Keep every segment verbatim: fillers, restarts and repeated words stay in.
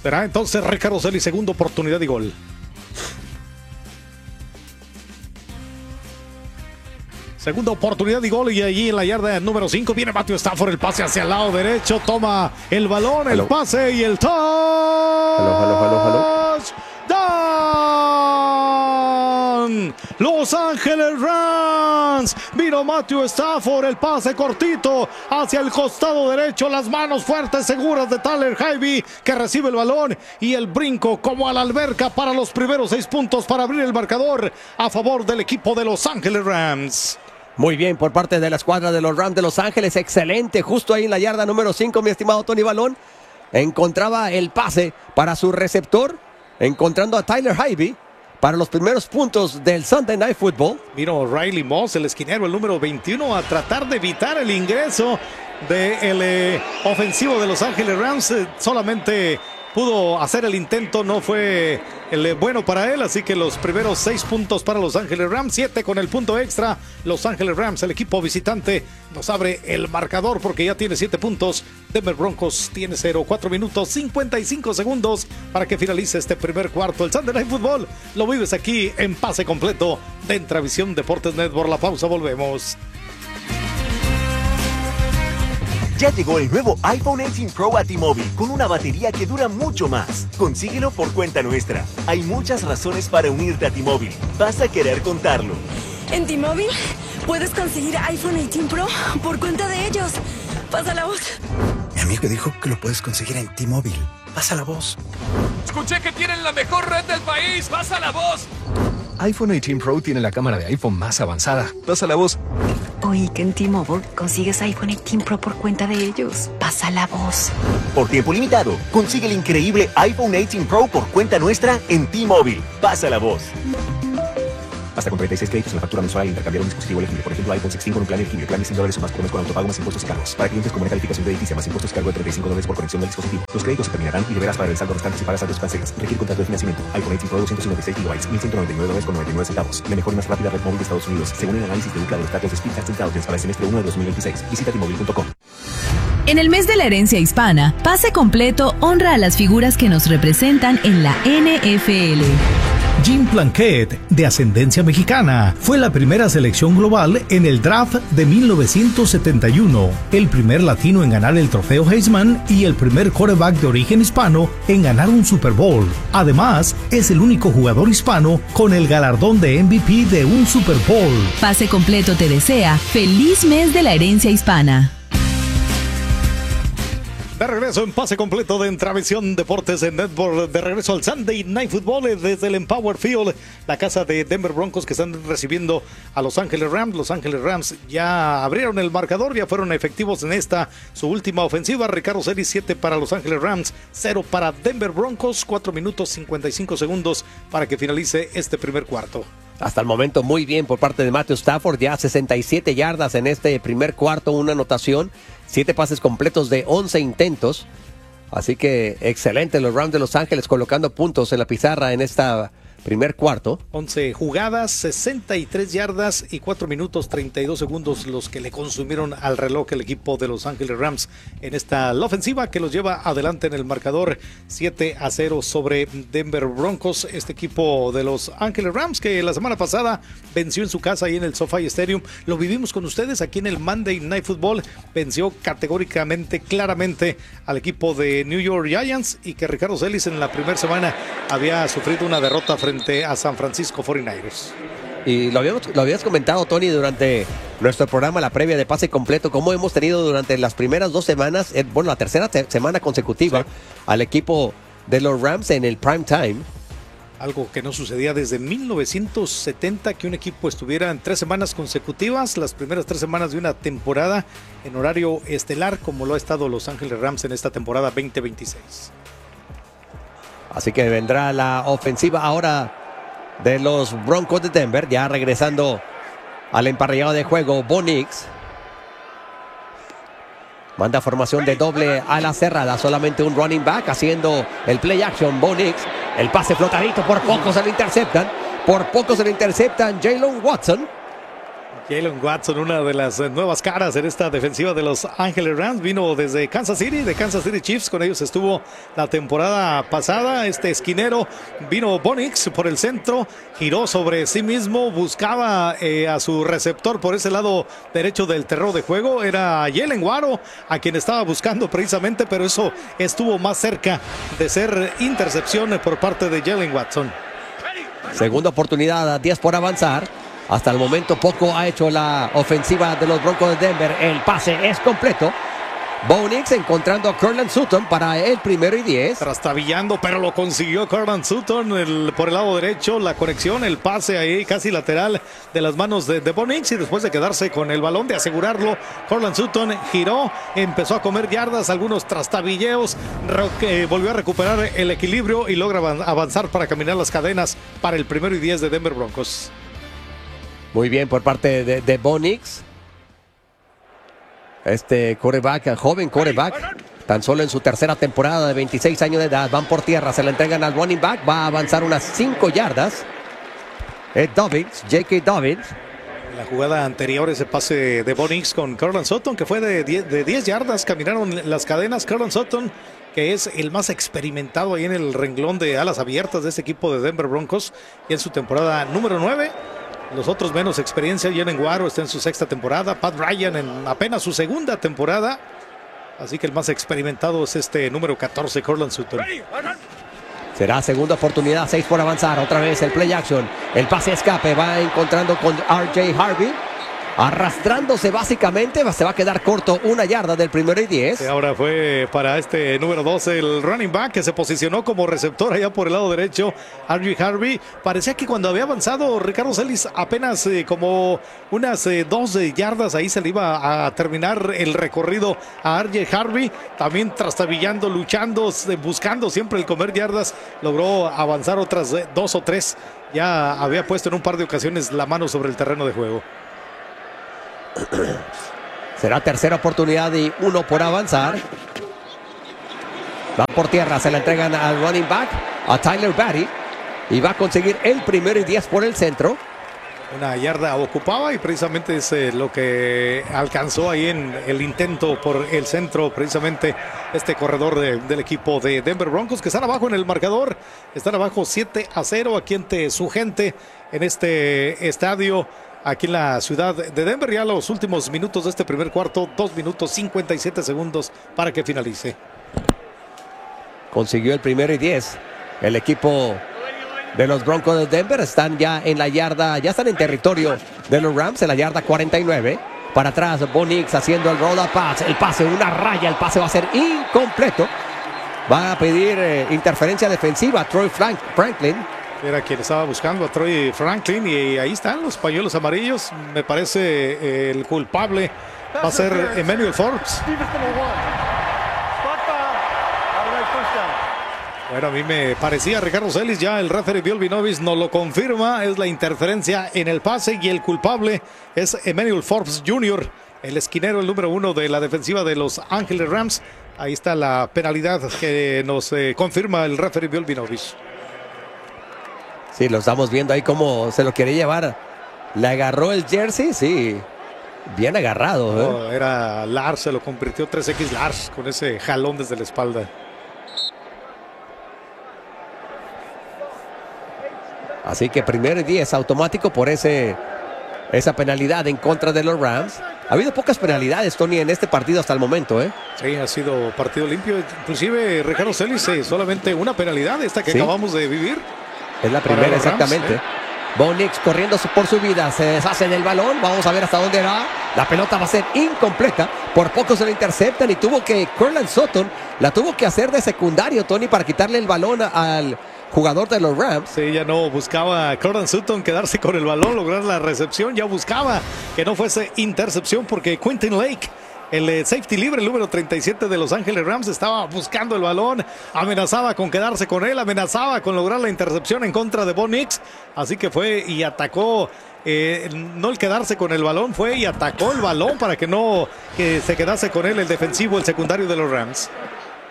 Será entonces Ricardo Celis, segunda oportunidad y gol. Segunda oportunidad y gol, y allí en la yarda número cinco viene Matthew Stafford, el pase hacia el lado derecho, toma el balón, hello. el pase y el touch. Hello, hello, hello, hello. Down. Los Ángeles Rams. Vino Matthew Stafford, el pase cortito hacia el costado derecho, las manos fuertes, seguras de Tyler Higbee, que recibe el balón, y el brinco como a la alberca para los primeros seis puntos para abrir el marcador a favor del equipo de Los Ángeles Rams. Muy bien por parte de la escuadra de los Rams de Los Ángeles, excelente, justo ahí en la yarda número cinco, mi estimado Tony Balón, encontraba el pase para su receptor, encontrando a Tyler Higbee para los primeros puntos del Sunday Night Football. Vino Riley Moss, el esquinero, el número veintiuno, a tratar de evitar el ingreso del eh, ofensivo de Los Ángeles Rams. Eh, solamente pudo hacer el intento, no fue el bueno para él, así que los primeros seis puntos para Los Ángeles Rams, siete con el punto extra. Los Ángeles Rams, el equipo visitante, nos abre el marcador porque ya tiene siete puntos. Denver Broncos tiene cero, cuatro minutos, cincuenta y cinco segundos para que finalice este primer cuarto. El Sunday Night Football lo vives aquí en Pase Completo de Entravisión Deportes Network. La pausa, volvemos. Ya llegó el nuevo iPhone dieciocho Pro a T-Mobile con una batería que dura mucho más. Consíguelo por cuenta nuestra. Hay muchas razones para unirte a T-Mobile. Vas a querer contarlo. En T-Mobile puedes conseguir iPhone dieciocho Pro por cuenta de ellos. Pasa la voz. Mi amigo dijo que lo puedes conseguir en T-Mobile. Pasa la voz. Escuché que tienen la mejor red del país. Pasa la voz. iPhone dieciocho Pro tiene la cámara de iPhone más avanzada. Pasa la voz. Oí que en T-Mobile consigues iPhone dieciocho Pro por cuenta de ellos. Pasa la voz. Por tiempo limitado, consigue el increíble iPhone dieciocho Pro por cuenta nuestra en T-Mobile. Pasa la voz. Hasta con treinta y seis créditos en la factura mensual al intercambiar un dispositivo elegible. Por ejemplo, iPhone dieciséis con un plan elegible. Plan de cien dólares o más por mes con autopago más impuestos y cargos. Para clientes con una calificación crediticia más impuestos y cargo de treinta y cinco dólares por conexión del dispositivo. Los créditos se terminarán y deberás pagar el saldo restante si pagas saldos cancelas. Requiere contrato de financiamiento. iPhone dieciocho Pro doscientos cincuenta y seis gigabytes, mil ciento noventa y nueve dólares con noventa y nueve centavos. La mejor y más rápida red móvil de Estados Unidos, según el análisis de UCLA de los datos de Speedtest Intelligence para el semestre uno de dos mil veintiséis. Visita T Mobile punto com. En el mes de la herencia hispana, Pase Completo honra a las figuras que nos representan en la N F L. Jim Plunkett, de ascendencia mexicana, fue la primera selección global en el draft de mil novecientos setenta y uno, el primer latino en ganar el trofeo Heisman y el primer quarterback de origen hispano en ganar un Super Bowl. Además, es el único jugador hispano con el galardón de M V P de un Super Bowl. Pase Completo te desea feliz mes de la herencia hispana. De regreso en Pase Completo de Entravisión Deportes en Network, de regreso al Sunday Night Football desde el Empower Field, la casa de Denver Broncos que están recibiendo a Los Ángeles Rams. Los Ángeles Rams ya abrieron el marcador, ya fueron efectivos en esta su última ofensiva. Ricardo Celis, siete para Los Ángeles Rams, cero para Denver Broncos, cuatro minutos cincuenta y cinco segundos para que finalice este primer cuarto. Hasta el momento muy bien por parte de Matthew Stafford, ya sesenta y siete yardas en este primer cuarto, una anotación, siete pases completos de once intentos, así que excelente los Rams de Los Ángeles colocando puntos en la pizarra en esta primer cuarto. once jugadas, sesenta y tres yardas y cuatro minutos treinta y dos segundos los que le consumieron al reloj el equipo de Los Ángeles Rams en esta la ofensiva que los lleva adelante en el marcador siete a cero sobre Denver Broncos. Este equipo de Los Ángeles Rams que la semana pasada venció en su casa ahí en el SoFi Stadium, lo vivimos con ustedes aquí en el Monday Night Football, venció categóricamente, claramente al equipo de New York Giants, y que Ricardo Celis en la primera semana había sufrido una derrota frente a San Francisco cuarenta y nueve ers. Y lo, habíamos, lo habías comentado, Tony, durante nuestro programa, la previa de Pase Completo, cómo hemos tenido durante las primeras dos semanas, eh, bueno, la tercera te- semana consecutiva, sí, al equipo de los Rams en el prime time. Algo que no sucedía desde mil novecientos setenta, que un equipo estuviera en tres semanas consecutivas, las primeras tres semanas de una temporada en horario estelar, como lo ha estado Los Ángeles Rams en esta temporada veinte veintiséis. Así que vendrá la ofensiva ahora de los Broncos de Denver, ya regresando al emparrillado de juego, Bo Nix. Manda formación de doble a la cerrada, solamente un running back haciendo el play action, Bo Nix. El pase flotadito, por poco se lo interceptan, por poco se lo interceptan Jalen Watson. Jalen Watson, una de las nuevas caras en esta defensiva de Los Ángeles Rams, vino desde Kansas City, de Kansas City Chiefs, con ellos estuvo la temporada pasada. Este esquinero vino Bo Nix por el centro, giró sobre sí mismo, buscaba eh, a su receptor por ese lado derecho del terreno de juego, era Jalen Waro a quien estaba buscando precisamente, pero eso estuvo más cerca de ser intercepción por parte de Jalen Watson. Segunda oportunidad, diez por avanzar. Hasta el momento poco ha hecho la ofensiva de los Broncos de Denver. El pase es completo. Bo Nix encontrando a Courtland Sutton para el primero y diez. Trastabillando, pero lo consiguió Courtland Sutton el, por el lado derecho. La conexión, el pase ahí casi lateral de las manos de, de Bo Nix. Y después de quedarse con el balón, de asegurarlo, Courtland Sutton giró, empezó a comer yardas, algunos trastabilleos. Eh, volvió a recuperar el equilibrio y logra avanzar para caminar las cadenas para el primero y diez de Denver Broncos. Muy bien por parte de, de Bo Nix. Este quarterback, joven quarterback, tan solo en su tercera temporada de veintiséis años de edad. Van por tierra, se la entregan al running back. Va a avanzar unas cinco yardas. Ed Dobbins, J K. Dobbins. La jugada anterior, ese pase de Bo Nix con Courtland Sutton, que fue de diez, de diez yardas. Caminaron las cadenas. Courtland Sutton, que es el más experimentado ahí en el renglón de alas abiertas de este equipo de Denver Broncos. Y en su temporada número nueve. Los otros menos experiencia. Jalen Waro está en su sexta temporada. Pat Ryan en apenas su segunda temporada. Así que el más experimentado es este número catorce, Courtland Sutton. Será segunda oportunidad, seis por avanzar. Otra vez el play action. El pase escape. Va encontrando con R J Harvey. Arrastrándose básicamente, se va a quedar corto una yarda del primero y diez. Y ahora fue para este número doce el running back que se posicionó como receptor allá por el lado derecho, R J Harvey. Parecía que cuando había avanzado Ricardo Celis apenas eh, como unas eh, dos eh, yardas, ahí se le iba a terminar el recorrido a R J Harvey. También trastabillando, luchando, buscando siempre el comer yardas. Logró avanzar otras eh, dos o tres. Ya había puesto en un par de ocasiones la mano sobre el terreno de juego. Será tercera oportunidad y uno por avanzar. Va por tierra, se la entregan al running back, a Tyler Batty, y va a conseguir el primero y diez por el centro. Una yarda ocupaba y precisamente es eh, lo que alcanzó ahí en el intento por el centro, precisamente este corredor de, del equipo de Denver Broncos, que están abajo en el marcador. Están abajo siete a cero aquí ante su gente en este estadio, aquí en la ciudad de Denver. Ya los últimos minutos de este primer cuarto, dos minutos cincuenta y siete segundos para que finalice. Consiguió el primero y diez. El equipo de los Broncos de Denver están ya en la yarda, ya están en territorio de los Rams, en la yarda cuarenta y nueve. Para atrás, Bo Nix haciendo el roll up pass. El pase, una raya, el pase va a ser incompleto. Va a pedir eh, interferencia defensiva Troy Frank, Franklin. Era quien estaba buscando a Troy Franklin y ahí están los pañuelos amarillos. Me parece eh, el culpable va a ser Emmanuel Forbes. Bueno, a mí me parecía Ricardo Celis, ya el referee Bill Vinovich nos lo confirma. Es la interferencia en el pase y el culpable es Emmanuel Forbes junior, el esquinero, el número uno de la defensiva de Los Ángeles Rams. Ahí está la penalidad que nos eh, confirma el referee Bill Vinovich. Sí, lo estamos viendo ahí cómo se lo quiere llevar. Le agarró el jersey, sí. Bien agarrado. ¿eh? No, era Lars, se lo convirtió tres equis Lars con ese jalón desde la espalda. Así que primero y diez automático por ese, esa penalidad en contra de los Rams. Ha habido pocas penalidades, Tony, en este partido hasta el momento, ¿eh? Sí, ha sido partido limpio. Inclusive Ricardo Celis, eh, solamente una penalidad, esta que ¿sí? acabamos de vivir. Es la primera, exactamente. Rams, ¿eh? Bo Nix corriendo por su vida, se deshace del balón. Vamos a ver hasta dónde va. La pelota va a ser incompleta. Por poco se la interceptan y tuvo que, Courtland Sutton la tuvo que hacer de secundario, Tony, para quitarle el balón al jugador de los Rams. Sí, ya no buscaba Courtland Sutton quedarse con el balón, lograr la recepción. Ya buscaba que no fuese intercepción porque Quentin Lake, el safety libre, el número treinta y siete de Los Ángeles Rams, estaba buscando el balón, amenazaba con quedarse con él, amenazaba con lograr la intercepción en contra de Bo Nix. Así que fue y atacó, eh, no el quedarse con el balón, fue y atacó el balón para que no que se quedase con él el defensivo, el secundario de los Rams.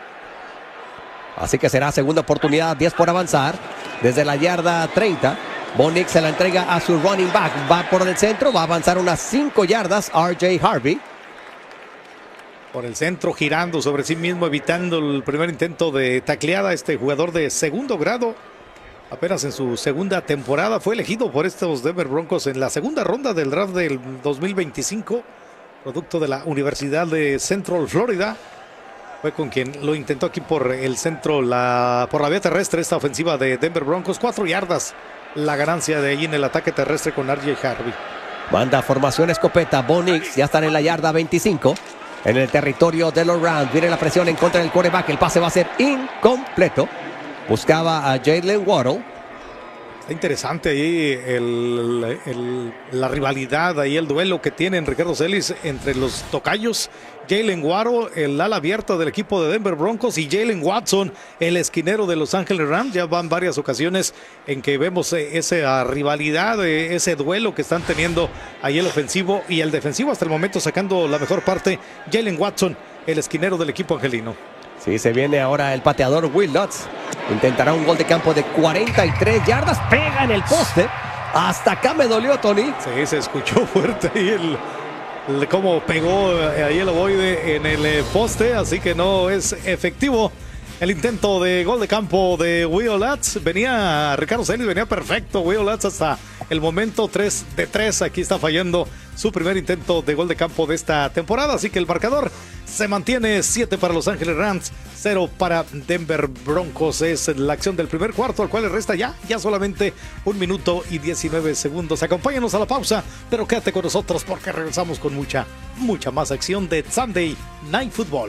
Así que será segunda oportunidad, diez por avanzar, desde la yarda treinta. Bo Nix se la entrega a su running back. Va por el centro, va a avanzar unas cinco yardas. R J Harvey. Por el centro, girando sobre sí mismo, evitando el primer intento de tacleada. Este jugador de segundo grado, apenas en su segunda temporada, fue elegido por estos Denver Broncos en la segunda ronda del draft del dos mil veinticinco. Producto de la Universidad de Central Florida. Fue con quien lo intentó aquí por el centro, la, por la vía terrestre, esta ofensiva de Denver Broncos. Cuatro yardas la ganancia de ahí en el ataque terrestre con R J Harvey. Manda formación escopeta. Bo Nix ya están en la yarda veinticinco. En el territorio de los Rams. Viene la presión en contra del quarterback. El pase va a ser incompleto. Buscaba a Jalen Waddle. Está interesante ahí el, el, la rivalidad, ahí el duelo que tienen Ricardo Celis entre los tocayos. Jalen Waddle, el ala abierta del equipo de Denver Broncos, y Jalen Watson, el esquinero de Los Ángeles Rams. Ya van varias ocasiones en que vemos esa rivalidad, ese duelo que están teniendo ahí el ofensivo y el defensivo. Hasta el momento sacando la mejor parte, Jalen Watson, el esquinero del equipo angelino. Sí, se viene ahora el pateador Will Lutz. Intentará un gol de campo de cuarenta y tres yardas. Pega en el poste. Hasta acá me dolió, Tony. Sí, se escuchó fuerte ahí el, el cómo pegó ahí el ovoide en el poste. Así que no es efectivo el intento de gol de campo de Will Lutz. Venía Ricardo Celis, venía perfecto Will Lutz hasta el momento. Tres de tres. Aquí está fallando su primer intento de gol de campo de esta temporada. Así que el marcador se mantiene siete para Los Ángeles Rams, cero para Denver Broncos. Es la acción del primer cuarto, al cual le resta ya, ya solamente un minuto y diecinueve segundos. Acompáñanos a la pausa, pero quédate con nosotros porque regresamos con mucha, mucha más acción de Sunday Night Football.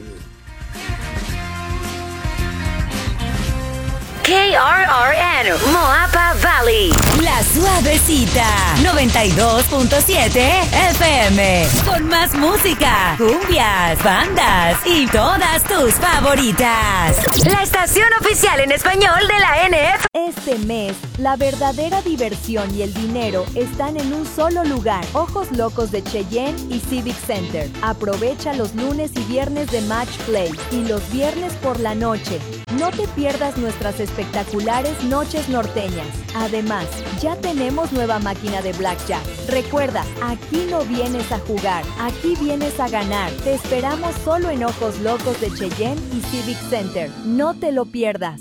K R R N, Moapa Valley. La Suavecita, noventa y dos punto siete F M. Con más música, cumbias, bandas y todas tus favoritas. La estación oficial en español de la N F. Este mes, la verdadera diversión y el dinero están en un solo lugar. Ojos Locos de Cheyenne y Civic Center. Aprovecha los lunes y viernes de Match Play y los viernes por la noche. No te pierdas nuestras espectaculares noches norteñas. Además, ya tenemos nueva máquina de blackjack. Recuerda, aquí no vienes a jugar, aquí vienes a ganar. Te esperamos solo en Ojos Locos de Cheyenne y Civic Center. No te lo pierdas.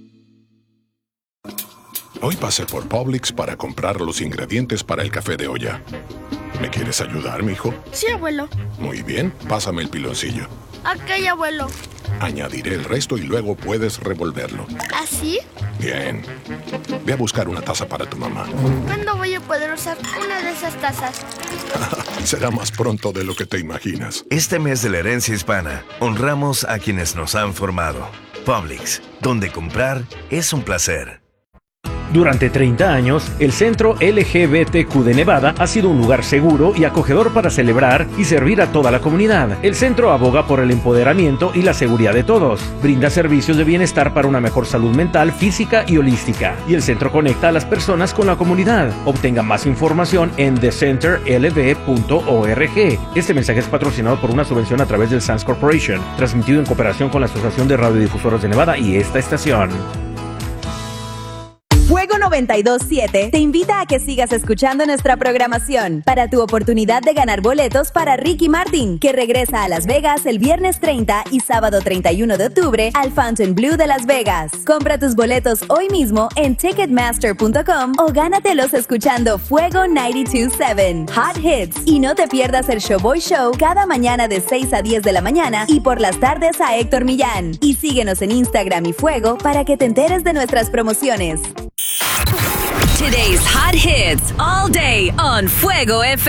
Hoy pasé por Publix para comprar los ingredientes para el café de olla. ¿Me quieres ayudar, mijo? Sí, abuelo. Muy bien, pásame el piloncillo. Ok, abuelo. Añadiré el resto y luego puedes revolverlo. ¿Así? Bien. Ve a buscar una taza para tu mamá. ¿Cuándo voy a poder usar una de esas tazas? Será más pronto de lo que te imaginas. Este mes de la herencia hispana, honramos a quienes nos han formado. Publix, donde comprar es un placer. Durante treinta años, el Centro L G B T Q de Nevada ha sido un lugar seguro y acogedor para celebrar y servir a toda la comunidad. El centro aboga por el empoderamiento y la seguridad de todos. Brinda servicios de bienestar para una mejor salud mental, física y holística. Y el centro conecta a las personas con la comunidad. Obtenga más información en the center l b punto org. Este mensaje es patrocinado por una subvención a través del Sands Corporation, transmitido en cooperación con la Asociación de Radiodifusoras de Nevada y esta estación. Fuego noventa y dos punto siete te invita a que sigas escuchando nuestra programación para tu oportunidad de ganar boletos para Ricky Martin, que regresa a Las Vegas el viernes treinta y sábado treinta y uno de octubre al Fontainebleau de Las Vegas. Compra tus boletos hoy mismo en ticketmaster punto com o gánatelos escuchando Fuego noventa y dos punto siete, Hot Hits. Y no te pierdas el Showboy Show cada mañana de seis a diez de la mañana y por las tardes a Héctor Millán. Y síguenos en Instagram y Fuego para que te enteres de nuestras promociones. Today's hot hits all day on Fuego F M.